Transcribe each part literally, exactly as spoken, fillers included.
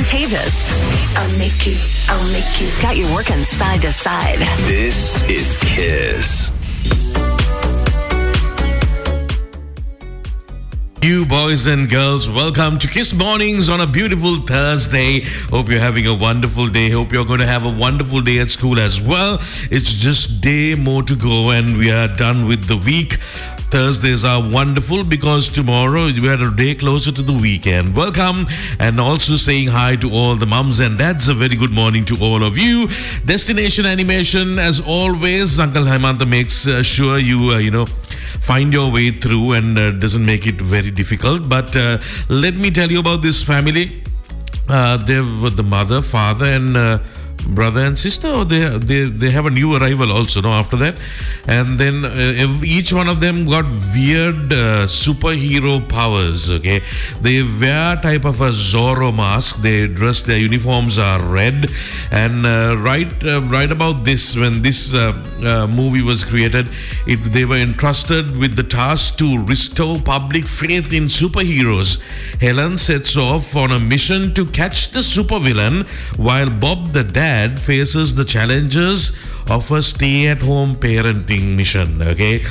contagious. I'll make you, I'll make you. Got you working side to side. This is Kiss. You boys and girls, welcome to Kiss Mornings on a beautiful Thursday. Hope you're having a wonderful day. Hope you're going to have a wonderful day at school as well. It's just day more to go and we are done with the week. Thursdays are wonderful because tomorrow we are a day closer to the weekend. Welcome, and also saying hi to all the mums and dads. A very good morning to all of you. Destination Animation, as always, Uncle Hemanta makes uh, sure you, uh, you know, find your way through and uh, doesn't make it very difficult. But uh, let me tell you about this family. Uh, they've the mother, father, and uh, brother and sister, or they they they have a new arrival also, no, after that. And then uh, each one of them got weird uh, superhero powers. Okay, they wear type of a Zorro mask. They dress, their uniforms are red. And uh, right uh, right about this, when this uh, uh, movie was created, it, they were entrusted with the task to restore public faith in superheroes. Helen sets off on a mission to catch the supervillain, while Bob the dad faces the challenges of a stay-at-home parenting mission. Okay,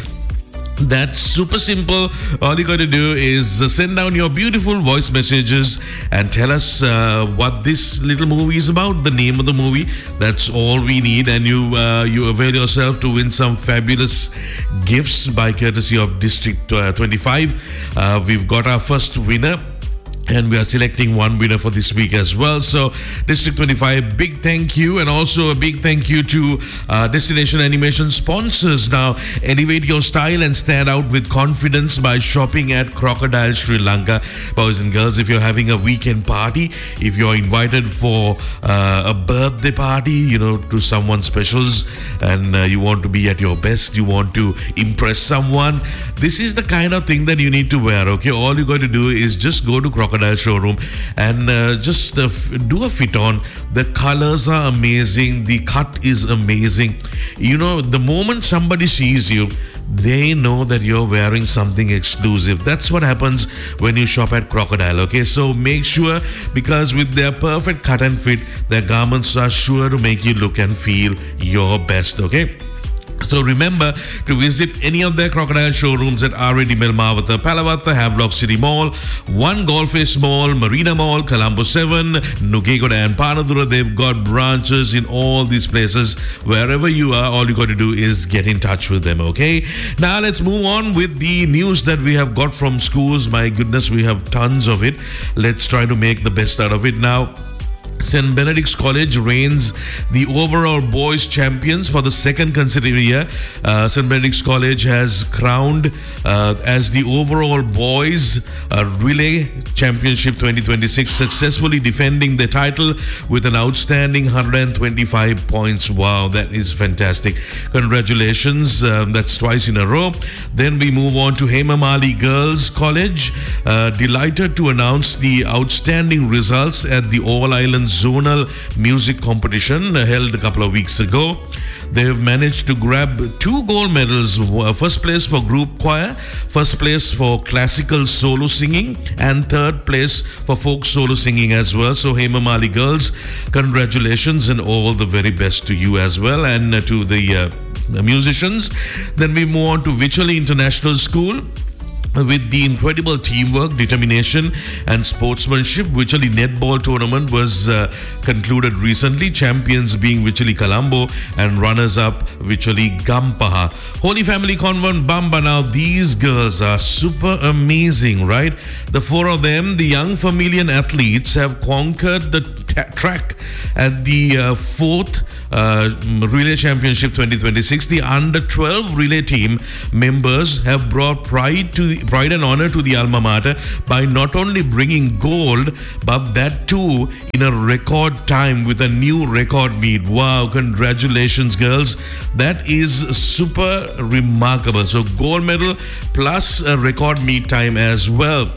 that's super simple. All you got to do is uh, send down your beautiful voice messages and tell us uh, what this little movie is about, the name of the movie. That's all we need, and you uh, you avail yourself to win some fabulous gifts by courtesy of District uh, twenty-five. Uh, we've got our first winner, and we are selecting one winner for this week as well. So District twenty-five, big thank you. And also a big thank you to uh, Destination Animation sponsors. Now, elevate your style and stand out with confidence by shopping at Crocodile Sri Lanka. Boys and girls, if you're having a weekend party, if you're invited for uh, a birthday party, you know, to someone specials, and uh, you want to be at your best, you want to impress someone, this is the kind of thing that you need to wear. Okay, all you got to do is just go to Crocodile Showroom and uh, just uh, f- do a fit on. The colors are amazing, the cut is amazing. You know, the moment somebody sees you, they know that you're wearing something exclusive. That's what happens when you shop at Crocodile. Okay, so make sure, because with their perfect cut and fit, their garments are sure to make you look and feel your best. Okay, so remember to visit any of their Crocodile showrooms at R A D Melmavata, Palavatta, Havelock City Mall, One Golf Face Mall, Marina Mall, Colombo seven, Nugegoda and Panadura. They've got branches in all these places. Wherever you are, all you got to do is get in touch with them, okay? Now let's move on with the news that we have got from schools. My goodness, we have tons of it. Let's try to make the best out of it now. Saint Benedict's College reigns the overall boys champions for the second consecutive year. Uh, Saint Benedict's College has crowned uh, as the overall boys uh, relay championship twenty twenty-six, successfully defending the title with an outstanding one hundred twenty-five points. Wow, that is fantastic. Congratulations. Um, that's twice in a row. Then we move on to Hemamali Girls College. Uh, delighted to announce the outstanding results at the All Islands Zonal Music Competition held a couple of weeks ago. They have managed to grab two gold medals, first place for group choir, first place for classical solo singing, and third place for folk solo singing as well. So Hemamali girls, congratulations and all the very best to you as well, and to the uh, musicians. Then we move on to Vichali International School. With the incredible teamwork, determination and sportsmanship, Vichali Netball Tournament was uh, concluded recently, champions being Vichali Colombo and runners-up Vichali Gampaha. Holy Family Convent Bamba. Now these girls are super amazing, right? The four of them, the young Familian athletes, have conquered the t- track at the uh, fourth uh, Relay Championship twenty twenty-six. The under twelve relay team members have brought pride to the pride and honor to the alma mater by not only bringing gold, but that too in a record time with a new record meet. Wow, congratulations girls. That is super remarkable. So gold medal plus a record meet time as well.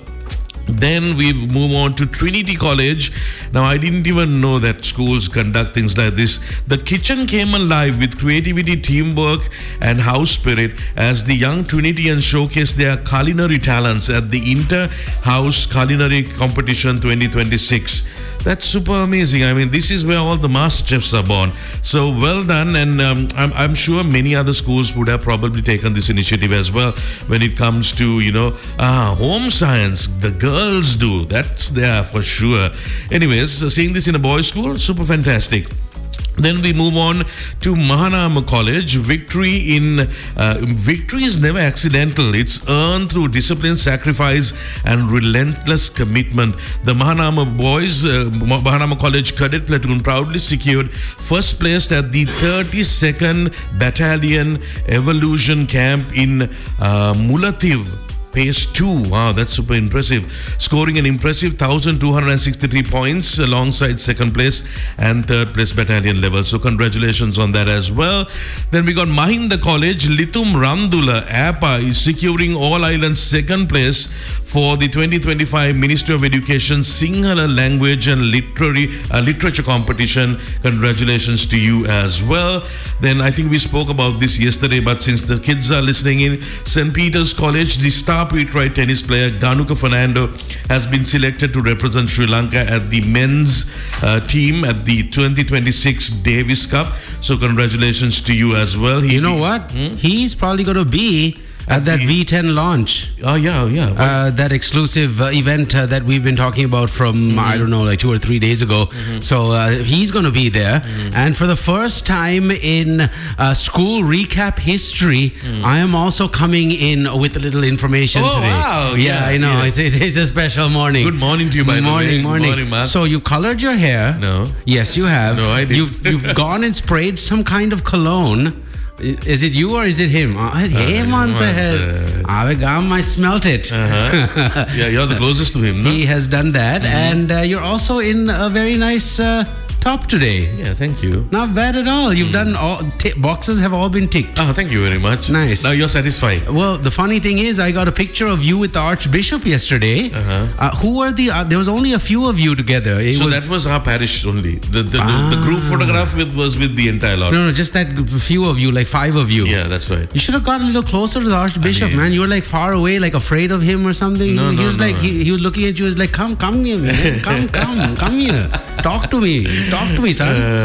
Then we move on to Trinity College. Now, I didn't even know that schools conduct things like this. The kitchen came alive with creativity, teamwork, and house spirit as the young Trinitians showcased their culinary talents at the Inter-House Culinary Competition twenty twenty-six. That's super amazing. I mean, this is where all the master chefs are born. So well done. And um, I'm, I'm sure many other schools would have probably taken this initiative as well when it comes to, you know, ah, home science. The girls do. That's there for sure. Anyways, seeing this in a boys' school, super fantastic. Then we move on to Mahanama College. Victory in uh, victory is never accidental. It's earned through discipline, sacrifice, and relentless commitment. The Mahanama boys, uh, Mahanama College Cadet Platoon, proudly secured first place at the thirty-second Battalion Evolution Camp in uh, Mullaitivu. Pace two. Wow, that's super impressive. Scoring an impressive one thousand two hundred sixty-three points alongside second place and third place battalion level. So congratulations on that as well. Then we got Mahinda College. Litum Randula A P A is securing All Island second place for the twenty twenty-five Ministry of Education Sinhala Language and Literary uh, Literature Competition. Congratulations to you as well. Then I think we spoke about this yesterday, but since the kids are listening in, Saint Peter's College, the star Peterite tennis player Ganuka Fernando has been selected to represent Sri Lanka at the men's uh, team at the twenty twenty-six Davis Cup. So congratulations to you as well. He, you know what? Hmm? He's probably going to be at that V ten launch. Oh, yeah, yeah. Uh, that exclusive uh, event uh, that we've been talking about from, mm-hmm. I don't know, like two or three days ago. Mm-hmm. So uh, he's going to be there. Mm-hmm. And for the first time in uh, school recap history, mm-hmm. I am also coming in with a little information oh, today. Wow. Yeah, yeah I know. Yeah. It's, it's, it's a special morning. Good morning to you, by the morning, way. Morning, morning. Mark. So you colored your hair. No. Yes, you have. No, I didn't. You've, you've gone and sprayed some kind of cologne. Is it you or is it him? Uh, hey, man, I smelt it. Uh-huh. Yeah, you're the closest to him, no? He has done that. Mm-hmm. And uh, you're also in a very nice uh, top today. Yeah, thank you. Not bad at all. You've mm. done all, t- boxes have all been ticked. Oh, thank you very much. Nice. Now you're satisfied. Well, the funny thing is, I got a picture of you with the Archbishop yesterday. Uh-huh. Uh, who were the, uh, there was only a few of you together. It so was, that was our parish only. The the, ah. the, the group photograph with, was with the entire lot. No, no, just that few of you, like five of you. Yeah, that's right. You should have gotten a little closer to the Archbishop, I mean, man. You were like far away, like afraid of him or something. No, he no, was no, like, no. He, he was looking at you, he was like, come, come here, man. Come, come, come here. Talk to me. Talk to me, son. Uh,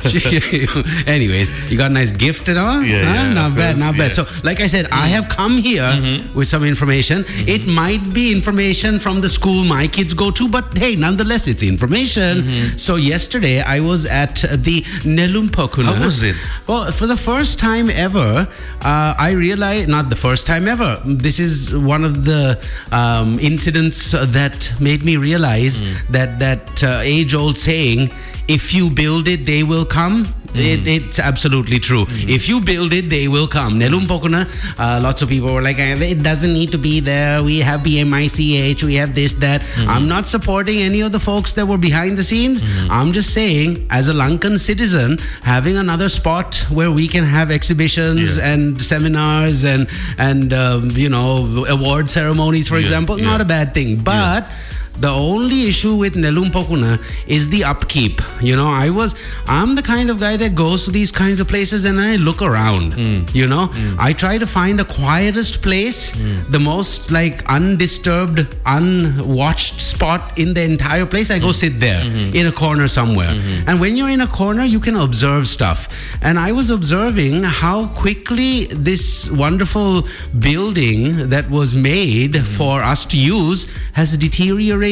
Anyways, you got a nice gift and all? Yeah, huh? yeah, Not bad, course, not yeah. bad. So, like I said, mm-hmm. I have come here mm-hmm. with some information. Mm-hmm. It might be information from the school my kids go to, but hey, nonetheless, it's information. Mm-hmm. So, yesterday, I was at the Nelumpokuna. How was it? Well, for the first time ever, uh, I realized, not the first time ever, this is one of the um, incidents that made me realize mm. that that uh, age-old saying, if you build it, they will come. Mm. It, it's absolutely true. Mm. If you build it, they will come. Nelumpokuna, uh, lots of people were like, it doesn't need to be there. We have B M I C H, we have this, that. Mm. I'm not supporting any of the folks that were behind the scenes. Mm. I'm just saying, as a Lankan citizen, having another spot where we can have exhibitions yeah. and seminars and, and um, you know, award ceremonies, for yeah. example, yeah. not a bad thing. But yeah. the only issue with Nelumpokuna is the upkeep. You know, I was, I'm the kind of guy that goes to these kinds of places and I look around, mm. you know. Mm. I try to find the quietest place, mm. the most like undisturbed, unwatched spot in the entire place. I go mm. sit there mm-hmm. in a corner somewhere. Mm-hmm. And when you're in a corner, you can observe stuff. And I was observing how quickly this wonderful building that was made mm. for us to use has deteriorated.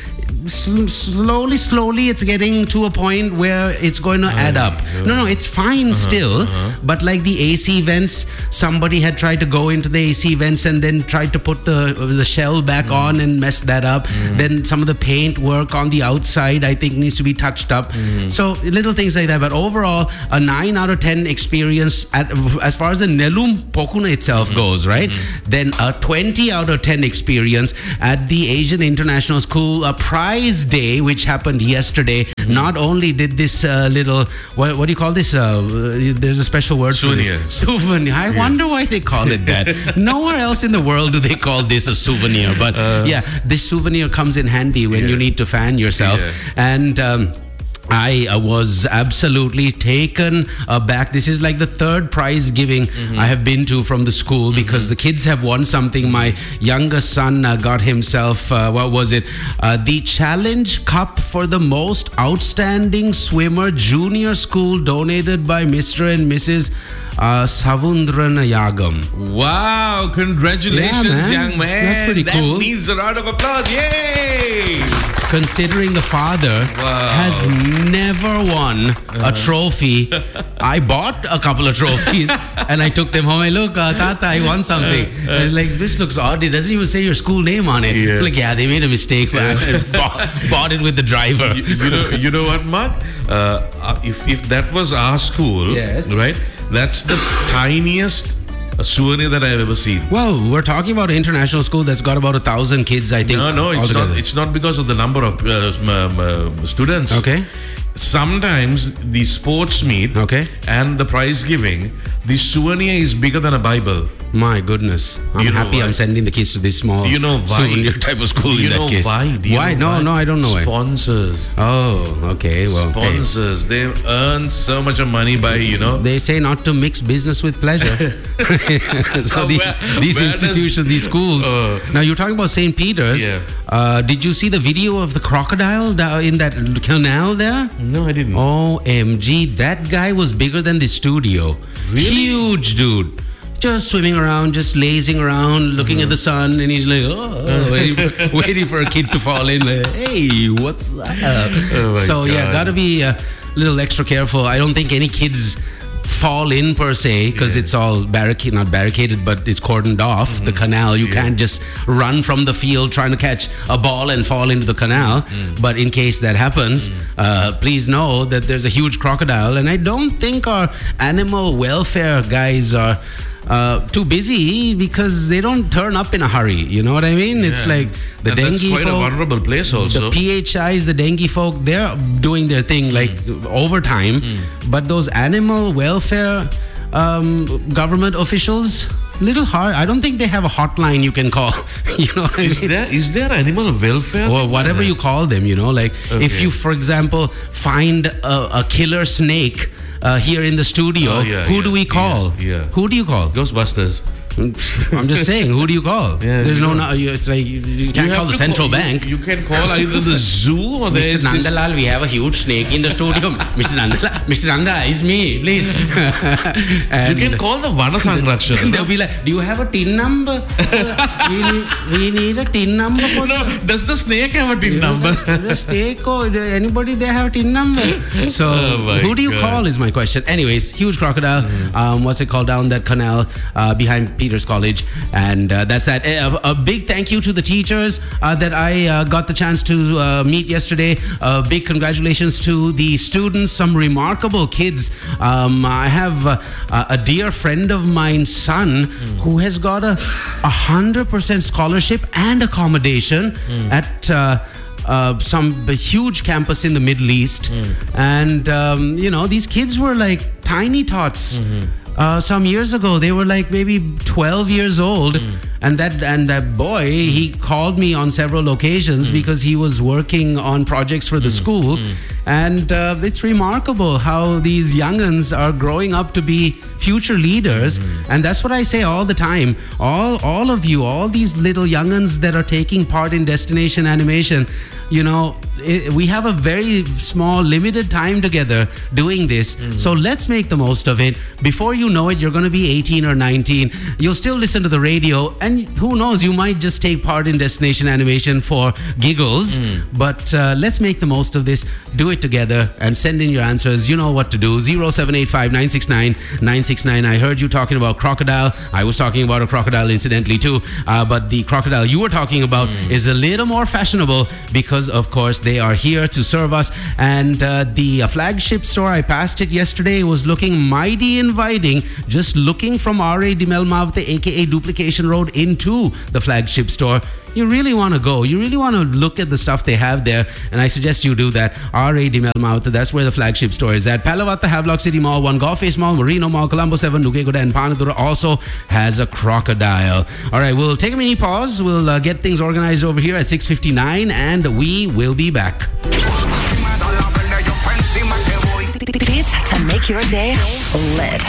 Slowly, slowly, it's getting to a point where it's going to uh, add up. Yeah. No, no, it's fine uh-huh, still. Uh-huh. But like the A C vents, somebody had tried to go into the A C vents and then tried to put the the shell back mm. on and mess that up. Mm. Then some of the paint work on the outside, I think, needs to be touched up. Mm. So little things like that. But overall, a nine out of ten experience at, as far as the Nelumpokuna itself mm-hmm. goes, right? Mm-hmm. Then a twenty out of ten experience at the Asian International School uh, Prize Day, which happened yesterday. Mm-hmm. Not only did this uh, little, what, what do you call this? Uh, there's a special word souvenir. for this. Souvenir. I yeah. wonder why they call it that. Nowhere else in the world do they call this a souvenir. But uh, yeah, this souvenir comes in handy when yeah. you need to fan yourself. Yeah. And... Um, I uh, was absolutely taken aback. This is like the third prize giving mm-hmm. I have been to from the school because mm-hmm. the kids have won something. My youngest son uh, got himself, uh, what was it? Uh, the Challenge Cup for the most outstanding swimmer junior school, donated by Mister and Missus Uh, Savundranayagam. Wow, congratulations, Yeah, man. young man. That's pretty that cool. That needs a round of applause. Yay! Considering the father Wow. has never won a trophy, I bought a couple of trophies and I took them home. I look, uh, Tata, I won something. And like, this looks odd. It doesn't even say your school name on it. Yeah. Like, yeah, they made a mistake. Man. bought, bought it with the driver. You, you know, you know what, Mark? Uh, if if that was our school, Yes. right? That's the tiniest souvenir that I've ever seen. Well, we're talking about an international school that's got about a thousand kids, I think. No, no, it's altogether. not. It's not because of the number of uh, um, uh, students. Okay. Sometimes the sports meet Okay. and the prize giving, the souvenir is bigger than a Bible. My goodness. I'm You know happy why? I'm sending the kids to this small Do you know why? souvenir type of school Do you in know that case. why? Do you why? know no, why? no, I don't know why. Sponsors. Oh, okay. Well, hey. Sponsors. They earn so much of money by, you know. They say not to mix business with pleasure. so these, Where- these where does- institutions, these schools. Uh, now you're talking about Saint Peter's. Yeah. Uh, did you see the video of the crocodile da- in that canal there? No, I didn't. O M G, that guy was bigger than the studio. Really? Huge dude. Just swimming around, just lazing around, looking at the sun, and he's like, oh, oh, waiting, for, waiting for a kid to fall in. Like, hey, what's up? Oh my so yeah, God. gotta be a little extra careful. I don't think any kids fall in per se because Yeah. it's all barricaded, not barricaded, but it's cordoned off. Mm-hmm. The canal, you can't just run from the field trying to catch a ball and fall into the canal. Mm-hmm. But in case that happens, uh, please know that there's a huge crocodile, and I don't think our animal welfare guys are uh, too busy because they don't turn up in a hurry. You know what I mean? It's Yeah. like the and dengue that's quite folk, a vulnerable place also. the P H Is, the dengue folk, they're doing their thing like overtime. But those animal welfare um, government officials, little hard. I don't think they have a hotline you can call. You know what I is mean? there is there animal welfare? Or whatever you call them, you know, like if Okay. you, for example, find a, a killer snake uh, here in the studio, Oh, yeah, who yeah, do we call? yeah, yeah. Who do you call? Ghostbusters. I'm just saying, who do you call? Yeah, There's you no, know. no, it's like you, you can't You call have the to central call- bank. You, you can call either the zoo or there Mister is this. Nandalal, we have a huge snake in the studio. Mister Nandalal, Mister Nanda, it's me, please. You And can call the Vana Sangrakshana. they'll be like, do you have a tin number? we, need, we need a tin number for No, the... does the snake have a tin You know, number? The, the snake or anybody there have a tin number? So Oh my who do you God. call is my question. Anyways, huge crocodile. Um, what's it called down that canal uh, behind Peter's College, and uh, that's that. A, a big thank you to the teachers uh, that I uh, got the chance to uh, meet yesterday. A big congratulations to the students. Some remarkable kids. Um, I have uh, a dear friend of mine's son who has got a a hundred percent scholarship and accommodation at. Uh, uh, some huge campus in the Middle East, and um, you know, these kids were like tiny tots. Uh, some years ago, they were like maybe twelve years old, and that and that boy, he called me on several occasions because he was working on projects for the school, and uh, it's remarkable how these young'uns are growing up to be future leaders, and that's what I say all the time. All all of you, all these little young'uns that are taking part in Destination Animation, you know, it, we have a very small, limited time together doing this. So let's make the most of it. Before you know it, you're going to be eighteen or nineteen. You'll still listen to the radio, and who knows, you might just take part in Destination Animation for giggles. But uh, let's make the most of this. Do it together and send in your answers. You know what to do. zero seven eight five nine six nine nine six nine. I heard you talking about crocodile. I was talking about a crocodile incidentally too. Uh, but the crocodile you were talking about is a little more fashionable because, of course, they are here to serve us. And uh, the uh, flagship store, I passed it yesterday, was looking mighty inviting. Just looking from R A Dimel Mavte, aka Duplication Road, into the flagship store. You really want to go. You really want to look at the stuff they have there, and I suggest you do that. R A Dimel Mavte, that's where the flagship store is at. Palavatta, Havelock City Mall, One Golf Face Mall, Marino Mall, Colombo seven, Nugegoda, and Panadura also has a crocodile. All right, we'll take a mini pause. We'll uh, get things organized over here at six fifty-nine, and we will be back. make your day lit.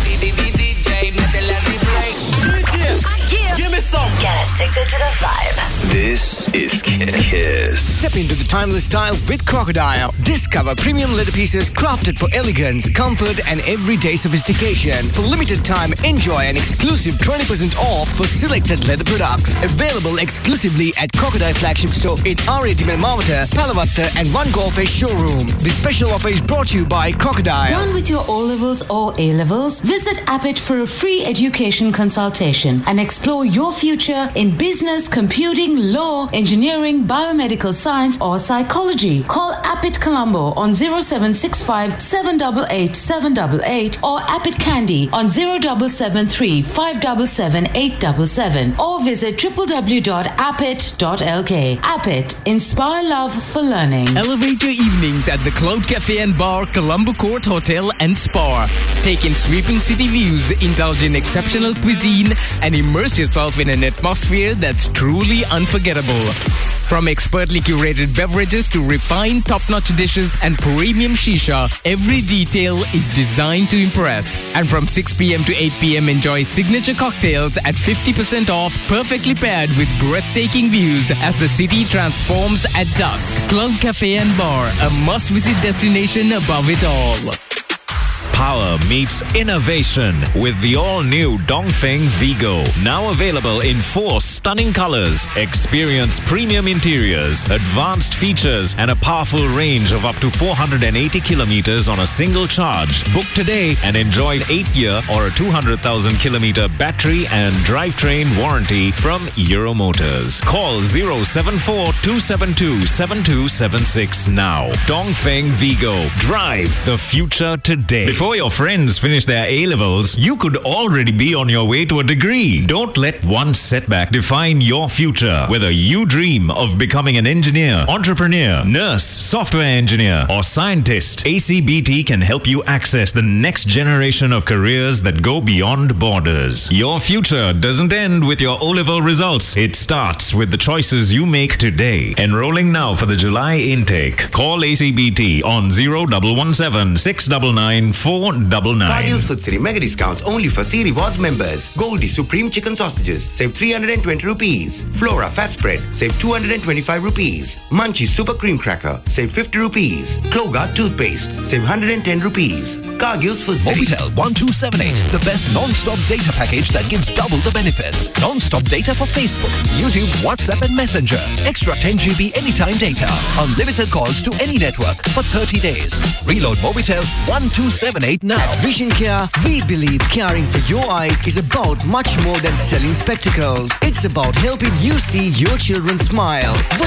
Give me some. Get addicted to the vibe. This is Kiss. Step into the timeless style with Crocodile. Discover premium leather pieces crafted for elegance, comfort, and everyday sophistication. For limited time, enjoy an exclusive twenty percent off for selected leather products. Available exclusively at Crocodile Flagship Store in R eighty Mamata, Palavatta, and One Golf Edge Showroom. This special offer is brought to you by Crocodile. Done with your O-levels or A-levels? Visit Appet for a free education consultation and explore your future in business, computing, law, engineering, biomedical science, or psychology. Call Appet Colombo on zero seven six five seven eight eight seven eight eight or Appet Candy on zero seven seven three five seven seven eight seven seven or visit w w w dot appet dot l k. Appet, inspire love for learning. Elevate your evenings at the Cloud Cafe and Bar, Colombo Court Hotel and Spa. Take in sweeping city views, indulge in exceptional cuisine, and immerse yourself in an atmosphere that's truly unforgettable. From expertly curated beverages to refined top-notch dishes and premium shisha, every detail is designed to impress. And from six p.m. to eight p.m. enjoy signature cocktails at fifty percent off, perfectly paired with breathtaking views as the city transforms at dusk. Cloud Cafe and Bar, a must-visit destination above it all. Power meets innovation with the all-new Dongfeng Vigo. Now available in four stunning colors. Experience premium interiors, advanced features, and a powerful range of up to four hundred eighty kilometers on a single charge. Book today and enjoy an eight-year or a two hundred thousand kilometer battery and drivetrain warranty from Euro Motors. Call zero seven four two seven two seven two seven six now. Dongfeng Vigo. Drive the future today. Before your friends finish their A-levels, you could already be on your way to a degree. Don't let one setback define your future. Whether you dream of becoming an engineer, entrepreneur, nurse, software engineer, or scientist, A C B T can help you access the next generation of careers that go beyond borders. Your future doesn't end with your O-level results. It starts with the choices you make today. Enrolling now for the July intake. Call A C B T on zero one one seven six nine nine four nine nine. Cargill's Food City mega discounts only for C Rewards members. Goldie Supreme Chicken Sausages, save three hundred twenty rupees. Flora Fat Spread, save two hundred twenty-five rupees. Munchie Super Cream Cracker, save fifty rupees. Klogard Toothpaste, save one hundred ten rupees. Cargill's Food City. Mobitel one two seven eight, the best non-stop data package that gives double the benefits. Non-stop data for Facebook, YouTube, WhatsApp and Messenger. Extra ten gigabytes anytime data. Unlimited calls to any network for thirty days. Reload Mobitel one two seven eight now. At Vision Care, we believe caring for your eyes is about much more than selling spectacles. It's about helping you see your children smile.